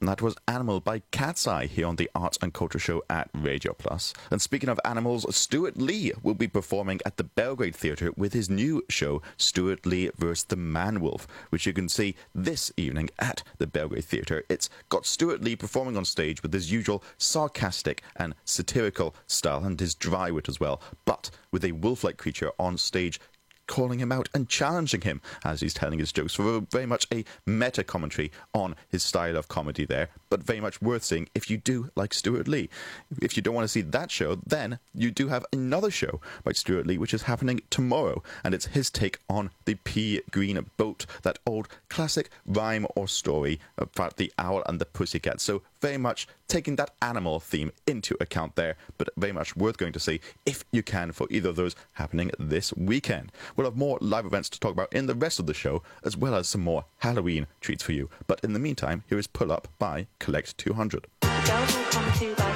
And that was Animal by Cat's Eye here on the Arts and Culture Show at Radio Plus. And speaking of animals, Stuart Lee will be performing at the Belgrade Theatre with his new show, Stuart Lee vs. the Man-Wolf, which you can see this evening at the Belgrade Theatre. It's got Stuart Lee performing on stage with his usual sarcastic and satirical style and his dry wit as well, but with a wolf-like creature on stage calling him out and challenging him as he's telling his jokes, for very much a meta commentary on his style of comedy there, but very much worth seeing if you do like Stuart Lee. If you don't want to see that show, then you do have another show by Stuart Lee which is happening tomorrow, and it's his take on the Pea Green Boat, that old classic rhyme or story about the owl and the pussycat. So very much taking that animal theme into account there, but very much worth going to see if you can for either of those happening this weekend. We'll have more live events to talk about in the rest of the show, as well as some more Halloween treats for you. But in the meantime, here is Pull Up by Collect 200. The girls will come to